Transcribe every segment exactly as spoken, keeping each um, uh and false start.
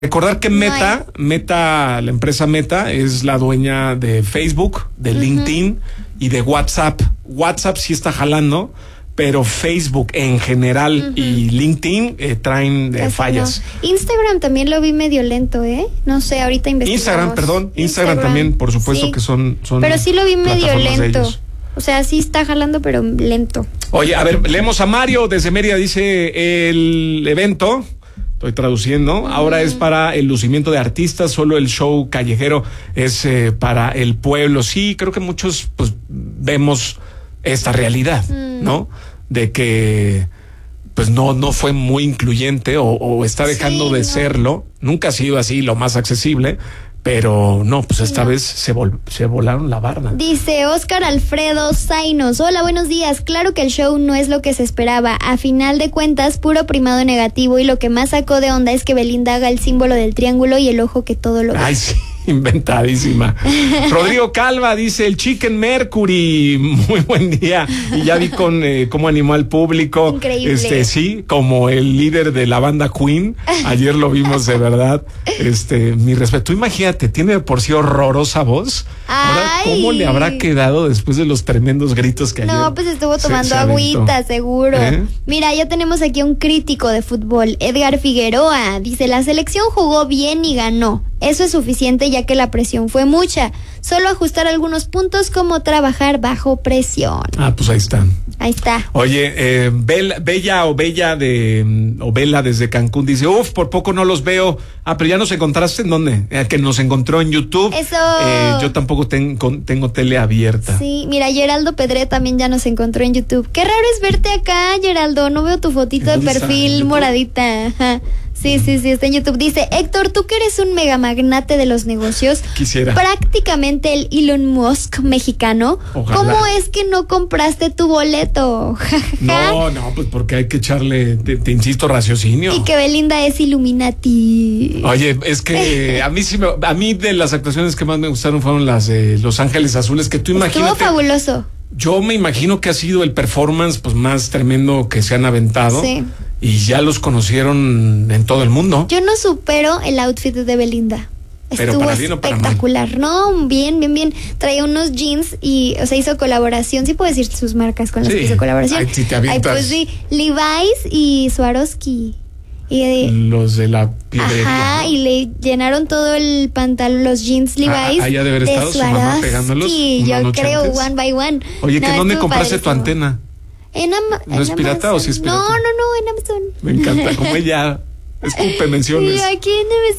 Recordar que Meta, no Meta, la empresa Meta, es la dueña de Facebook, de uh-huh. LinkedIn y de WhatsApp. WhatsApp sí está jalando, pero Facebook en general uh-huh. y LinkedIn eh, traen eh, fallas. No. Instagram también lo vi medio lento, ¿eh? No sé, ahorita investigamos. Instagram, perdón. Instagram, Instagram también, por supuesto sí. que son, son. Pero sí lo vi medio lento. O sea, sí está jalando, pero lento. Oye, a ver, leemos a Mario desde Mérida, dice el evento. Estoy traduciendo. Ahora mm. es para el lucimiento de artistas, solo el show callejero es eh, para el pueblo. Sí, creo que muchos pues vemos esta realidad, mm. ¿no? De que pues no, no fue muy incluyente o, o está dejando sí, de no. serlo. Nunca ha sido así lo más accesible. Pero no, pues esta no. vez se, vol- se volaron la barda. Dice Oscar Alfredo Zainos. Hola, buenos días. Claro que el show no es lo que se esperaba. A final de cuentas, puro primado negativo. Y lo que más sacó de onda es que Belinda haga el símbolo del triángulo y el ojo que todo lo ve. Ay, sí. Inventadísima. Rodrigo Calva dice el Chicken Mercury, muy buen día. Y ya vi con eh, cómo animó al público. Increíble. Este, sí, como el líder de la banda Queen. Ayer lo vimos de verdad. Este, mi respeto. Tú imagínate, tiene de por sí horrorosa voz. Ahora, ¿cómo le habrá quedado después de los tremendos gritos que ayer? No, pues estuvo tomando se, se agüita, seguro. ¿Eh? Mira, ya tenemos aquí a un crítico de fútbol, Edgar Figueroa. Dice, la selección jugó bien y ganó. Eso es suficiente ya que la presión fue mucha. Solo ajustar algunos puntos como trabajar bajo presión. Ah, pues ahí está. Ahí está. Oye, eh, Bella, Bella o Bella de o Bella desde Cancún dice, uf, por poco no los veo. Ah, pero ya nos encontraste en dónde? Eh, que nos encontró en YouTube. Eso. Eh, yo tampoco tengo, tengo tele abierta. Sí, mira, Geraldo Pedré también ya nos encontró en YouTube. Qué raro es verte acá, Geraldo. No veo tu fotito de perfil moradita. Ajá. Sí, sí, sí, está en YouTube. Dice, Héctor, tú que eres un mega magnate de los negocios. Quisiera. Prácticamente el Elon Musk mexicano. Ojalá. ¿Cómo es que no compraste tu boleto? No, no, pues porque hay que echarle, te, te insisto, raciocinio. Y que Belinda es Illuminati. Oye, es que a mí sí me, a mí de las actuaciones que más me gustaron fueron las de Los Ángeles Azules, que tú imagínate. Estuvo fabuloso. Yo me imagino que ha sido el performance pues más tremendo que se han aventado. Sí. Y ya los conocieron en todo el mundo. Yo no supero el outfit de Belinda. Pero Estuvo para bien o para espectacular. mal. No, bien, bien, bien. Traía unos jeans y, o sea, hizo colaboración. Sí puedo decir sus marcas con las sí. que hizo colaboración. Ay, si te avientas. Ay, pues sí, Levi's y Swarovski. Y de, los de la piedrería. Ajá, ¿no? Y le llenaron todo el pantalón, los jeans Levi's. Ah, allá debe haber de estado su mamá pegándolos. Sí, yo creo, antes. one by one. Oye, no, ¿que dónde compraste padrísimo. tu antena? En Ama- ¿No en es pirata Amazon. o si es pirata? No, no, no, en Amazon. Me encanta, como ella escupe menciones. Sí, aquí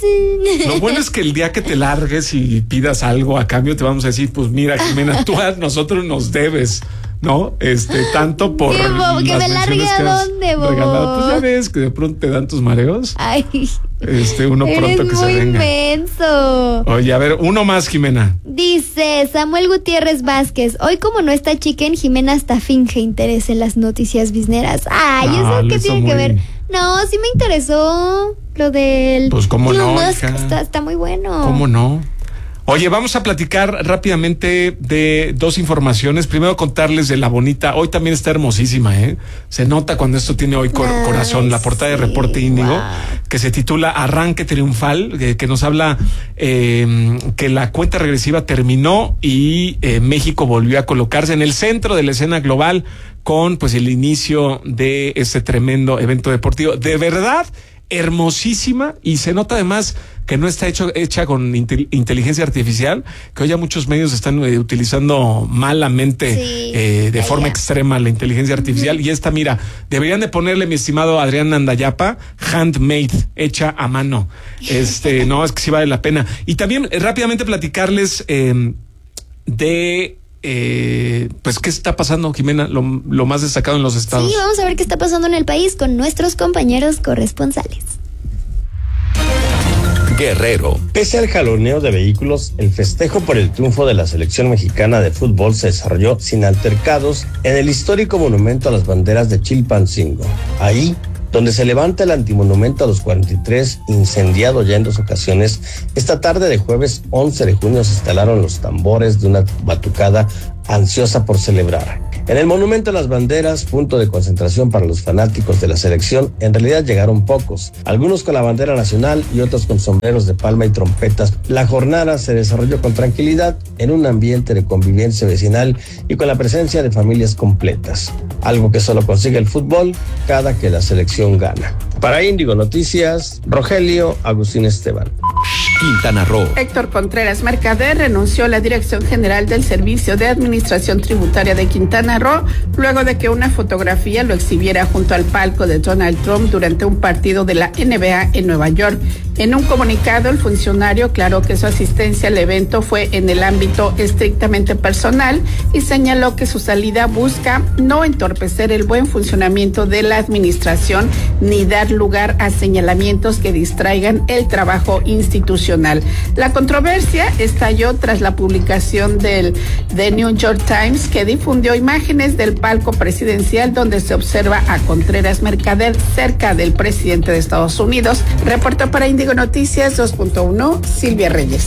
en Amazon. Lo bueno es que el día que te largues y pidas algo a cambio, te vamos a decir, pues mira, Jimena, tú a nosotros nos debes, ¿no? Este, tanto por ¿Qué, Bobo? ¿Que me largue a dónde, Bobo? Regalado. Pues ya ves que de pronto te dan tus mareos. Ay. Este, uno Eres pronto que muy se venga. Inmenso. Oye, a ver, uno más, Jimena. Dice Samuel Gutiérrez Vázquez, hoy como no está Chicken, Jimena hasta finge interés en las noticias bizneras. Ay, no, ¿eso qué tiene muy... que ver? No, sí me interesó lo del... Pues cómo no, Musk, hija. está, está muy bueno. ¿Cómo no? Oye, vamos a platicar rápidamente de dos informaciones. Primero contarles de la bonita, hoy también está hermosísima, ¿eh? Se nota cuando esto tiene hoy cor- Ay, corazón, la portada sí, de Reporte Índigo, wow. que se titula Arranque Triunfal, eh, que nos habla eh, que la cuenta regresiva terminó y eh, México volvió a colocarse en el centro de la escena global con pues el inicio de este tremendo evento deportivo. De verdad, hermosísima, y se nota además que no está hecho, hecha con intel- inteligencia artificial, que hoy ya muchos medios están eh, utilizando malamente, sí, eh, de allá. forma extrema la inteligencia artificial. Uh-huh. Y esta, mira, deberían de ponerle, mi estimado Adrián Nandayapa, handmade, hecha a mano. Este, no, es que sí vale la pena. Y también eh, rápidamente platicarles eh, de... Eh, pues qué está pasando, Jimena, lo, lo más destacado en los estados. Sí, vamos a ver qué está pasando en el país con nuestros compañeros corresponsales. Guerrero. Pese al jaloneo de vehículos, el festejo por el triunfo de la selección mexicana de fútbol se desarrolló sin altercados en el histórico monumento a las banderas de Chilpancingo. Ahí, donde se levanta el antimonumento a los cuarenta y tres, incendiado ya en dos ocasiones, esta tarde de jueves once de junio se instalaron los tambores de una batucada ansiosa por celebrar. En el Monumento a las Banderas, punto de concentración para los fanáticos de la selección, en realidad llegaron pocos, algunos con la bandera nacional y otros con sombreros de palma y trompetas. La jornada se desarrolló con tranquilidad, en un ambiente de convivencia vecinal y con la presencia de familias completas, algo que solo consigue el fútbol cada que la selección gana. Para Índigo Noticias, Rogelio Agustín Esteban. Quintana Roo. Héctor Contreras Mercader renunció a la Dirección General del Servicio de Administración Tributaria de Quintana Roo luego de que una fotografía lo exhibiera junto al palco de Donald Trump durante un partido de la N B A en Nueva York. En un comunicado, el funcionario aclaró que su asistencia al evento fue en el ámbito estrictamente personal y señaló que su salida busca no entorpecer el buen funcionamiento de la administración ni dar lugar a señalamientos que distraigan el trabajo institucional. La controversia estalló tras la publicación del The New York Times, que difundió imágenes del palco presidencial donde se observa a Contreras Mercader cerca del presidente de Estados Unidos. Reportó para Índigo Noticias dos punto uno, Silvia Reyes.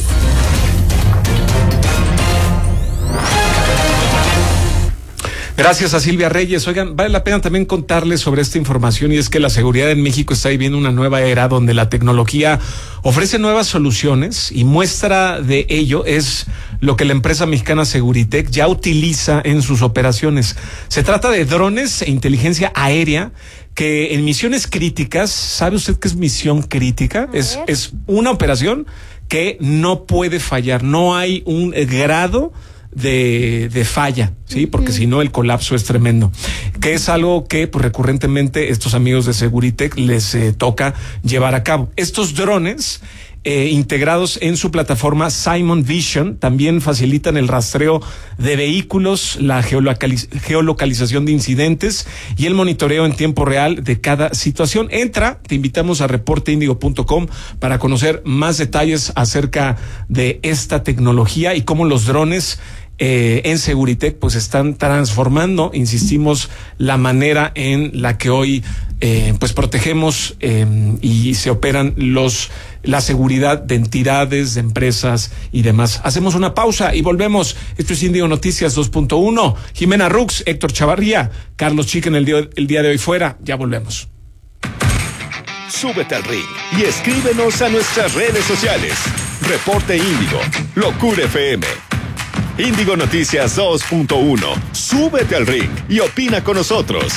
Gracias a Silvia Reyes. Oigan, vale la pena también contarles sobre esta información, y es que la seguridad en México está viviendo una nueva era donde la tecnología ofrece nuevas soluciones, y muestra de ello es lo que la empresa mexicana Seguritech ya utiliza en sus operaciones. Se trata de drones e inteligencia aérea que en misiones críticas, ¿sabe usted qué es misión crítica? Es, es una operación que no puede fallar, no hay un grado de, de falla, ¿sí? Porque uh-huh. si no el colapso es tremendo. Que es algo que pues, recurrentemente estos amigos de Seguritech les eh, toca llevar a cabo. Estos drones Eh, integrados en su plataforma Simon Vision también facilitan el rastreo de vehículos, la geolocaliz- geolocalización de incidentes y el monitoreo en tiempo real de cada situación. Entra, te invitamos a reporte índigo punto com para conocer más detalles acerca de esta tecnología y cómo los drones Eh, en Seguritech pues están transformando, insistimos, la manera en la que hoy eh, pues protegemos eh, y se operan los la seguridad de entidades, de empresas y demás. Hacemos una pausa y volvemos. Esto es Índigo Noticias dos punto uno. Jimena Rux, Héctor Chavarría, Carlos Chicken el día, el día de hoy fuera. Ya volvemos. Súbete al ring y escríbenos a nuestras redes sociales. Reporte Índigo, Locura F M. Índigo Noticias dos punto uno. Súbete al ring y opina con nosotros.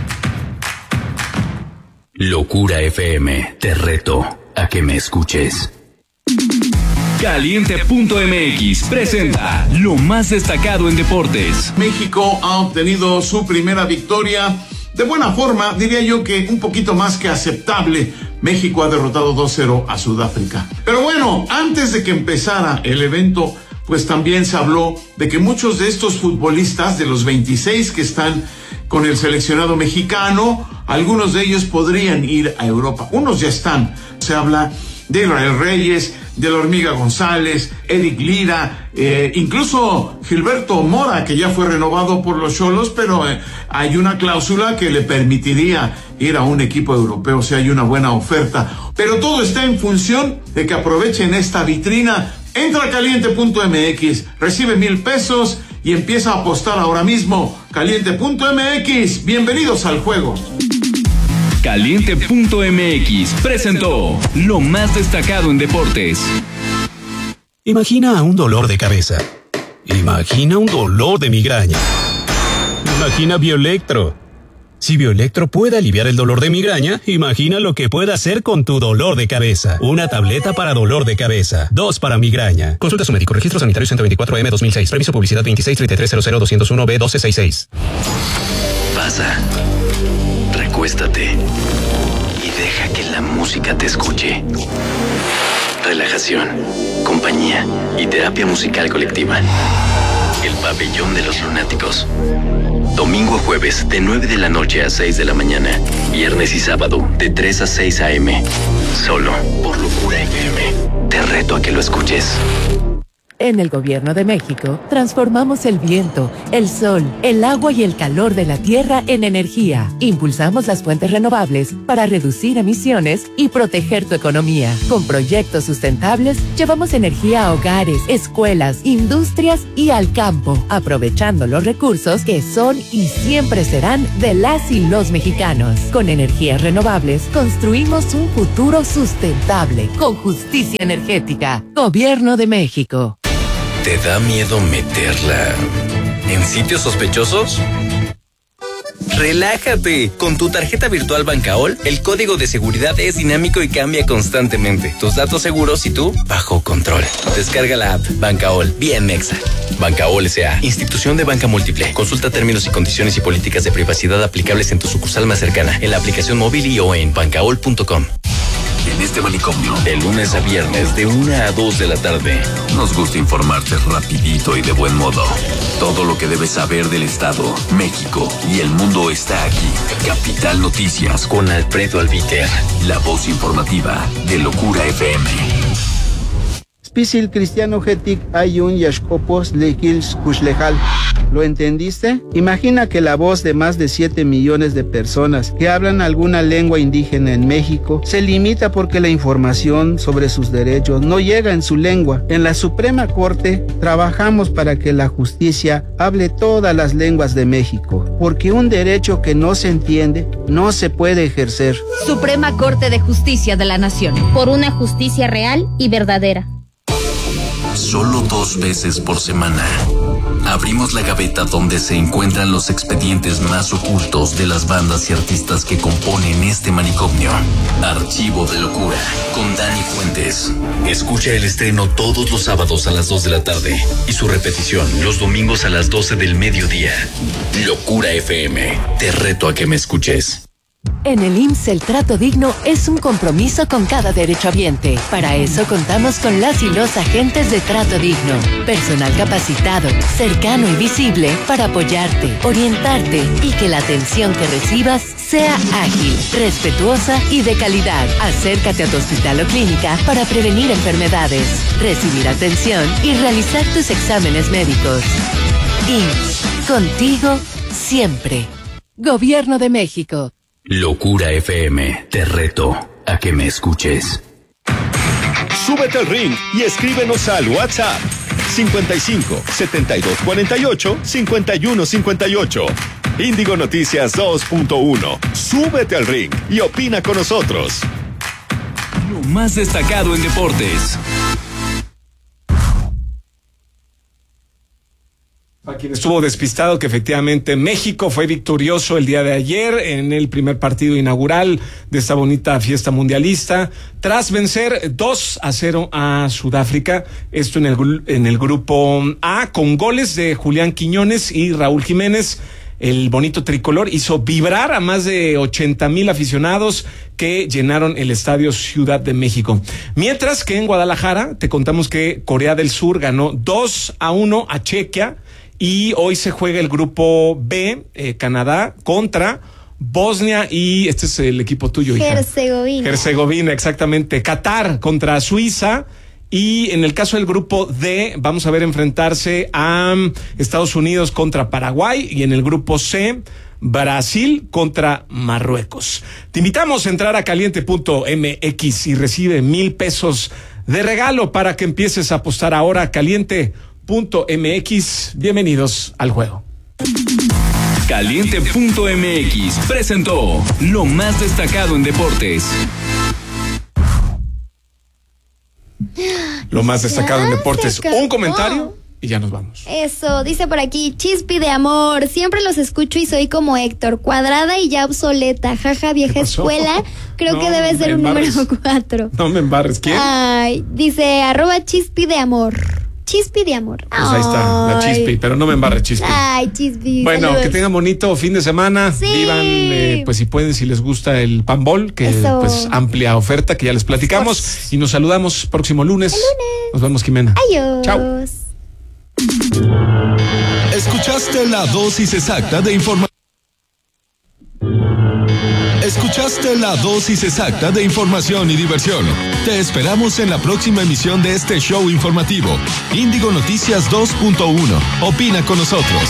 Locura F M, te reto a que me escuches. Caliente punto M X presenta lo más destacado en deportes. México ha obtenido su primera victoria de buena forma, diría yo que un poquito más que aceptable. México ha derrotado dos cero a Sudáfrica. Pero bueno, antes de que empezara el evento, pues también se habló de que muchos de estos futbolistas, de los veintiséis que están con el seleccionado mexicano, algunos de ellos podrían ir a Europa. Unos ya están. Se habla de Israel Reyes, de la Hormiga González, Eric Lira, eh, incluso Gilberto Mora, que ya fue renovado por los Xolos, pero eh, hay una cláusula que le permitiría ir a un equipo europeo si hay una buena oferta. Pero todo está en función de que aprovechen esta vitrina. Entra a caliente punto M X, recibe mil pesos y empieza a apostar ahora mismo. Caliente punto M X, bienvenidos al juego. Caliente punto M X presentó lo más destacado en deportes. Imagina un dolor de cabeza. Imagina un dolor de migraña. Imagina Bioelectro. Si Bioelectro puede aliviar el dolor de migraña, imagina lo que puede hacer con tu dolor de cabeza. Una tableta para dolor de cabeza, dos para migraña. Consulta a su médico. Registro Sanitario ciento veinticuatro M dos mil seis. Permiso publicidad veintiséis treinta y tres cero cero doscientos uno B doce sesenta y seis. Pasa. Recuéstate. Y deja que la música te escuche. Relajación, compañía y terapia musical colectiva. El pabellón de los lunáticos. Domingo a jueves de nueve de la noche a seis de la mañana. Viernes y sábado de tres a seis a m. Solo por Locura F M. Te reto a que lo escuches. En el Gobierno de México, transformamos el viento, el sol, el agua y el calor de la tierra en energía. Impulsamos las fuentes renovables para reducir emisiones y proteger tu economía. Con proyectos sustentables, llevamos energía a hogares, escuelas, industrias y al campo, aprovechando los recursos que son y siempre serán de las y los mexicanos. Con energías renovables, construimos un futuro sustentable, con justicia energética. Gobierno de México. ¿Te da miedo meterla en sitios sospechosos? ¡Relájate! Con tu tarjeta virtual Bancaol, el código de seguridad es dinámico y cambia constantemente. Tus datos seguros y tú bajo control. Descarga la app Bancaol, bien mexa. Bancaol S A, institución de banca múltiple. Consulta términos y condiciones y políticas de privacidad aplicables en tu sucursal más cercana, en la aplicación móvil y o en bancaol punto com. En este manicomio, de lunes a viernes, de una a dos de la tarde, nos gusta informarte rapidito y de buen modo. Todo lo que debes saber del Estado, México y el mundo está aquí. Capital Noticias con Alfredo Albiter, la voz informativa de Locura F M. Spisil Cristiano Getik Ayun Yashkopos Lekils Kushlejal. ¿Lo entendiste? Imagina que la voz de más de siete millones de personas que hablan alguna lengua indígena en México se limita porque la información sobre sus derechos no llega en su lengua. En la Suprema Corte trabajamos para que la justicia hable todas las lenguas de México, porque un derecho que no se entiende no se puede ejercer. Suprema Corte de Justicia de la Nación. Por una justicia real y verdadera. Solo dos veces por semana abrimos la gaveta donde se encuentran los expedientes más ocultos de las bandas y artistas que componen este manicomio. Archivo de Locura con Dani Fuentes. Escucha el estreno todos los sábados a las dos de la tarde y su repetición los domingos a las doce del mediodía. Locura F M. Te reto a que me escuches. En el I M S S el trato digno es un compromiso con cada derechohabiente. Para eso contamos con las y los agentes de trato digno. Personal capacitado, cercano y visible para apoyarte, orientarte y que la atención que recibas sea ágil, respetuosa y de calidad. Acércate a tu hospital o clínica para prevenir enfermedades, recibir atención y realizar tus exámenes médicos. I M S S, contigo siempre. Gobierno de México. Locura F M, te reto a que me escuches. Súbete al ring y escríbenos al WhatsApp cincuenta y cinco, setenta y dos cuarenta y ocho, cincuenta y uno cincuenta y ocho. Índigo Noticias dos punto uno. Súbete al ring y opina con nosotros. Lo más destacado en deportes. A quien estuvo despistado que efectivamente México fue victorioso el día de ayer en el primer partido inaugural de esta bonita fiesta mundialista, tras vencer dos a cero a Sudáfrica, esto en el, en el grupo A, con goles de Julián Quiñones y Raúl Jiménez. El bonito tricolor hizo vibrar a más de ochenta mil aficionados que llenaron el estadio Ciudad de México. Mientras que en Guadalajara te contamos que Corea del Sur ganó dos a uno a Chequia. Y hoy se juega el grupo B, eh, Canadá contra Bosnia y este es el equipo tuyo, hija. Herzegovina. Herzegovina, exactamente. Qatar contra Suiza. Y en el caso del grupo D, vamos a ver enfrentarse a Estados Unidos contra Paraguay. Y en el grupo C, Brasil contra Marruecos. Te invitamos a entrar a caliente punto m x y recibe mil pesos de regalo para que empieces a apostar ahora. Caliente punto m x. Bienvenidos al juego. Caliente punto m x presentó lo más destacado en deportes. Lo más destacado en deportes. Un comentario y ya nos vamos. Eso, dice por aquí, Chispi de amor, siempre los escucho y soy como Héctor, cuadrada y ya obsoleta, jaja, vieja escuela, creo no, que debe ser un número cuatro. No me embarres, ¿quién? Ay, dice, arroba Chispi de amor. Chispi de amor. Pues ahí está, la Chispi, pero no me embarre, Chispi. Ay, Chispi. Bueno, saludos. Que tengan bonito fin de semana. Sí. Vivan, eh, pues si pueden, si les gusta el Pambol, que Eso. pues amplia oferta que ya les platicamos. Pues. Y nos saludamos próximo lunes. El lunes. Nos vemos, Jimena. Adiós. Chao. Escuchaste la dosis exacta de información. Escuchaste la dosis exacta de información y diversión. Te esperamos en la próxima emisión de este show informativo. Índigo Noticias dos punto uno. Opina con nosotros.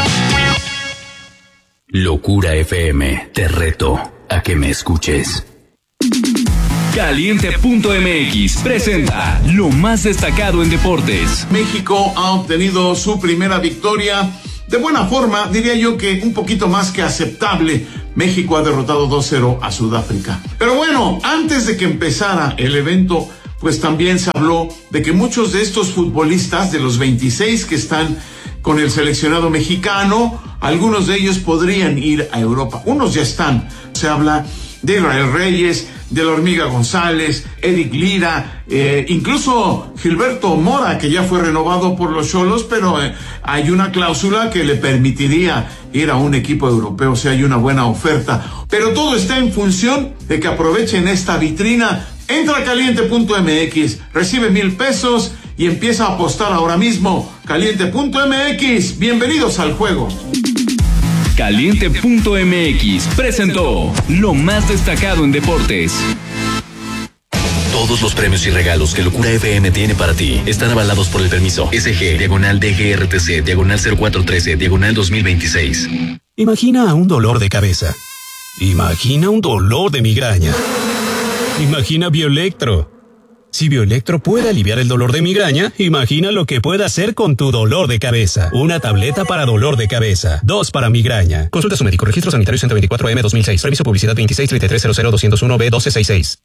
Locura F M, te reto a que me escuches. Caliente punto M X presenta lo más destacado en deportes. México ha obtenido su primera victoria de buena forma, diría yo que un poquito más que aceptable. México ha derrotado dos cero a Sudáfrica. Pero bueno, antes de que empezara el evento, pues también se habló de que muchos de estos futbolistas, de los veintiséis que están con el seleccionado mexicano, algunos de ellos podrían ir a Europa. Unos ya están. Se habla de Israel Reyes, de la Hormiga González, Eric Lira, eh, incluso Gilberto Mora, que ya fue renovado por los Xolos, pero eh, hay una cláusula que le permitiría ir a un equipo europeo si hay una buena oferta. Pero todo está en función de que aprovechen esta vitrina. Entra a caliente punto M X, recibe mil pesos y empieza a apostar ahora mismo. caliente punto M X, bienvenidos al juego. Caliente punto M X presentó lo más destacado en deportes. Todos los premios y regalos que Locura F M tiene para ti están avalados por el permiso S G, diagonal D G R T C, diagonal cero cuatro trece, diagonal dos mil veintiséis. Imagina un dolor de cabeza. Imagina un dolor de migraña. Imagina Bioelectro. Si Bioelectro puede aliviar el dolor de migraña, imagina lo que puede hacer con tu dolor de cabeza. Una tableta para dolor de cabeza, dos para migraña. Consulta a su médico. Registro sanitario ciento veinticuatro M dos mil seis. Reviso publicidad veintiséis treinta y tres cero cero doscientos uno B doce sesenta y seis.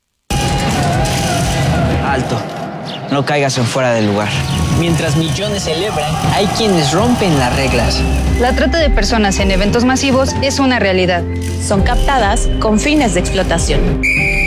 Alto. No caigas en fuera del lugar. Mientras millones celebran, hay quienes rompen las reglas. La trata de personas en eventos masivos es una realidad. Son captadas con fines de explotación.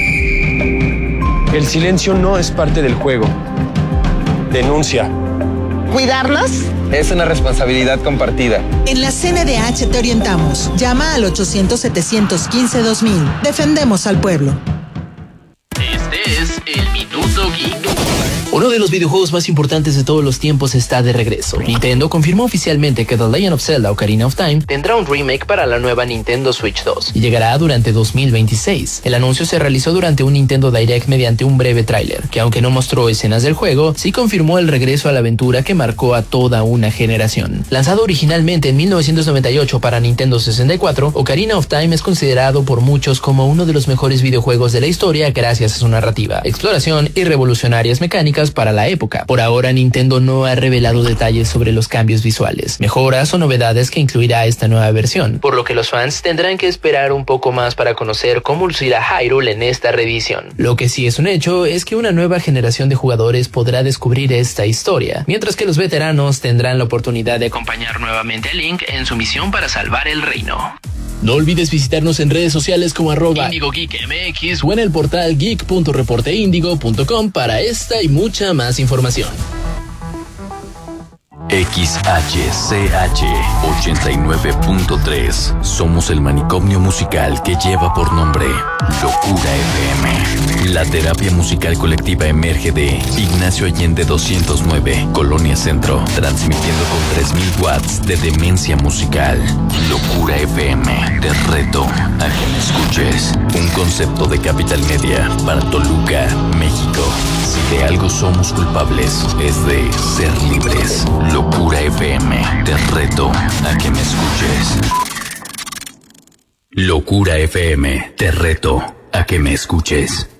El silencio no es parte del juego. Denuncia. ¿Cuidarlos? Es una responsabilidad compartida. En la C N D H te orientamos. Llama al ochocientos, setecientos quince, dos mil. Defendemos al pueblo. Este es el Minuto Geek. Uno de los videojuegos más importantes de todos los tiempos está de regreso. Nintendo confirmó oficialmente que The Legend of Zelda Ocarina of Time tendrá un remake para la nueva Nintendo Switch dos y llegará durante dos mil veintiséis. El anuncio se realizó durante un Nintendo Direct mediante un breve tráiler, que aunque no mostró escenas del juego, sí confirmó el regreso a la aventura que marcó a toda una generación. Lanzado originalmente en mil novecientos noventa y ocho para Nintendo sesenta y cuatro, Ocarina of Time es considerado por muchos como uno de los mejores videojuegos de la historia gracias a su narrativa, exploración y revolucionarias mecánicas para la época. Por ahora, Nintendo no ha revelado detalles sobre los cambios visuales, mejoras o novedades que incluirá esta nueva versión, por lo que los fans tendrán que esperar un poco más para conocer cómo lucirá Hyrule en esta reedición. Lo que sí es un hecho es que una nueva generación de jugadores podrá descubrir esta historia, mientras que los veteranos tendrán la oportunidad de acompañar nuevamente a Link en su misión para salvar el reino. No olvides visitarnos en redes sociales como arroba Indigo Geek M X o en el portal geek punto reporteindigo punto com para esta y mucha más información. X H C H ochenta y nueve punto tres. Somos el manicomio musical que lleva por nombre Locura F M. La terapia musical colectiva emerge de Ignacio Allende doscientos nueve, Colonia Centro, transmitiendo con tres mil watts de demencia musical. Locura F M, te reto a que me escuches. Un concepto de Capital Media para Toluca, México. Si de algo somos culpables, es de ser libres. Locura F M, te reto a que me escuches. Locura F M, te reto a que me escuches.